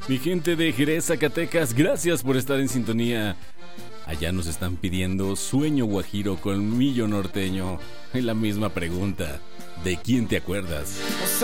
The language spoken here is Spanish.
Mi gente de Jerez, Zacatecas, gracias por estar en sintonía. Allá nos están pidiendo Sueño Guajiro con Millo Norteño. Y la misma pregunta, ¿de quién te acuerdas?